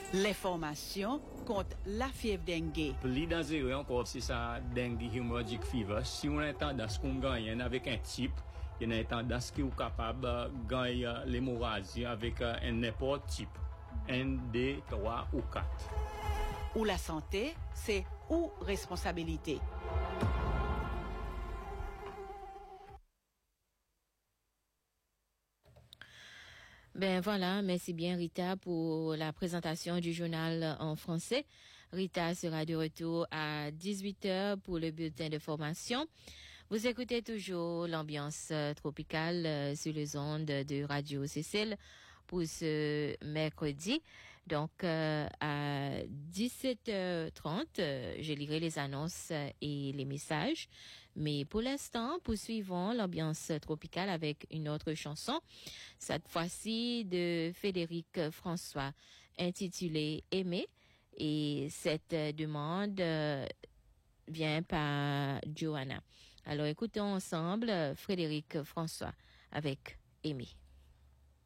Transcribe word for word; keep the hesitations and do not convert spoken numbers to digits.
L'information contre la fièvre dengue. Plus dangereux encore, c'est ça, dengue hemorrhagic fever. Si on a tendance qu'on gagne avec un type, il y a une tendance qui est capable de gagner l'hémorragie avec un n'importe type. Un, deux, trois ou quatre. Ou la santé, c'est ou responsabilité. Ben voilà, merci bien Rita pour la présentation du journal en français. Rita sera de retour à dix-huit heures pour le bulletin de formation. Vous écoutez toujours l'ambiance tropicale sur les ondes de Radio Cécile pour ce mercredi. Donc, euh, à dix-sept heures trente, euh, je lirai les annonces et les messages. Mais pour l'instant, poursuivons l'ambiance tropicale avec une autre chanson. Cette fois-ci de Frédéric François, intitulée Aimer. Et cette demande euh, vient par Johanna. Alors, écoutons ensemble Frédéric François avec Aimer.